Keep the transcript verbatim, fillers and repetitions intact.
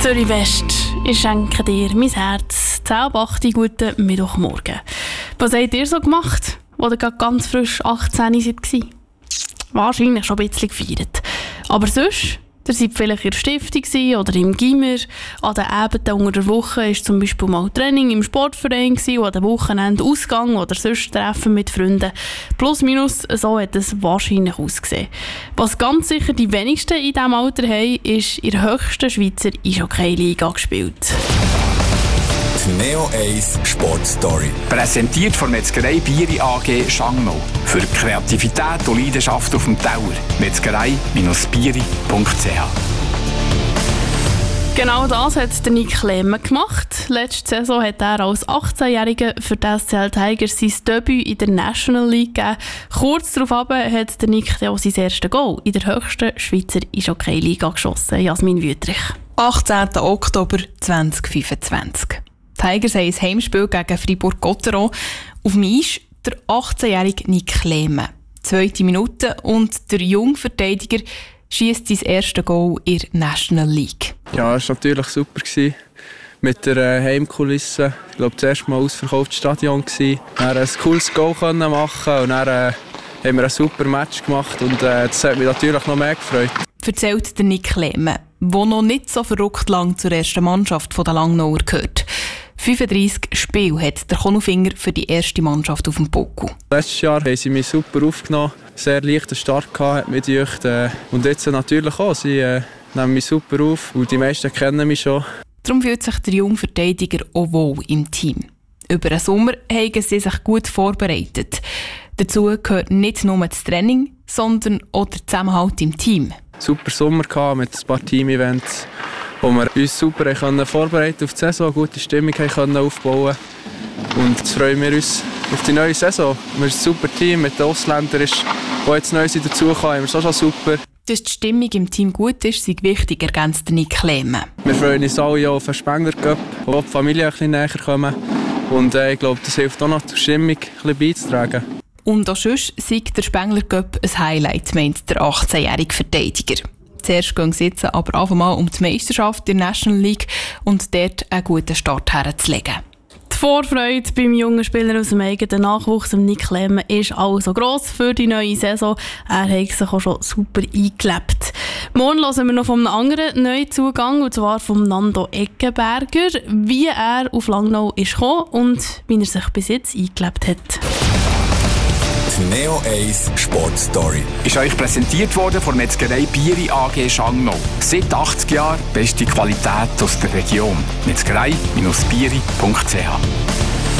Zürich West, ich schenke dir mein Herz. zehn ab acht, guten Mittwochmorgen. Was habt ihr so gemacht, als ihr gerade ganz frisch achtzehn wart? Wahrscheinlich schon ein bisschen gefeiert. Aber sonst, ihr seid vielleicht in der Stiftung oder im Gimmer. An den Abenden unter der Woche war zum Beispiel mal Training im Sportverein und an den Wochenenden Ausgang oder sonst Treffen mit Freunden. Plus minus, so hat es wahrscheinlich ausgesehen. Was ganz sicher die wenigsten in diesem Alter haben, ist in der höchsten Schweizer Eishockey-Liga gespielt. Die Neo eins Sportstory. Präsentiert von Metzgerei Bieri A G Schangnau. Für Kreativität und Leidenschaft auf dem Tower. Metzgerei Bieri punkt c h. Genau das hat der Nick Lehmann gemacht. Letzte Saison hat er als achtzehnjähriger für die S C L Tigers sein Debüt in der National League gegeben. Kurz darauf hat der Nick auch sein erstes Goal in der höchsten Schweizer Eishockey-Liga geschossen. Jasmin Wüthrich. achtzehnten Oktober zweitausendfünfundzwanzig. Die Tigers haben ein Heimspiel gegen Fribourg-Gotteron. Auf dem Eis der achtzehnjährige Nick Lehmann. Zweite Minute und der Jungverteidiger schießt sein erstes Goal in der National League. Ja, es war natürlich super. Mit der äh, Heimkulisse. Ich glaube, das erste Mal ausverkauftes Stadion. Dann ein cooles Goal machen und dann äh, haben wir ein super Match gemacht. Und äh, das hat mich natürlich noch mehr gefreut. Erzählt der Nick Lehmann, der noch nicht so verrückt lang zur ersten Mannschaft der Langnauer gehört. fünfunddreissig Spiele hat der Konolfinger für die erste Mannschaft auf dem Buckel. Letztes Jahr haben sie mich super aufgenommen, sehr leichten Start gehabt, hat mich gedacht, äh, und jetzt natürlich auch. Sie äh, nehmen mich super auf und die meisten kennen mich schon. Darum fühlt sich der Jungverteidiger auch wohl im Team. Über den Sommer haben sie sich gut vorbereitet. Dazu gehört nicht nur das Training, sondern auch der Zusammenhalt im Team. Super Sommer gehabt mit ein paar Team-Events, wo wir uns super können vorbereiten auf die Saison, eine gute Stimmung können aufbauen. Und jetzt freuen wir uns auf die neue Saison. Wir sind ein super Team mit den Ausländern, die jetzt neu dazukommen. Wir sind schon super. Dass die Stimmung im Team gut ist, ist wichtig, ergänzt Nick Lehmann. Wir freuen uns alle auf den Spengler Cup, wo die Familie ein bisschen näher kommen. Und äh, ich glaube, das hilft auch noch, die Stimmung ein bisschen beizutragen. Und auch sonst sei der Spengler Cup ein Highlight, meint der achtzehnjährige Verteidiger. Zuerst gehen sie jetzt aber einfach mal um die Meisterschaft in der National League und dort einen guten Start herzulegen. Die Vorfreude beim jungen Spieler aus dem eigenen Nachwuchs, Nick Lehmann, ist also gross für die neue Saison. Er hat sich auch schon super eingelebt. Morgen hören wir noch von einem anderen neuen Zugang, und zwar von Nando Eckenberger, wie er auf Langnau ist gekommen und wie er sich bis jetzt eingelebt hat. Die Neo eins Sportstory ist euch präsentiert worden von Metzgerei Bieri A G Schangnau. Seit achtzig Jahren beste Qualität aus der Region. Metzgerei Bieri punkt c h.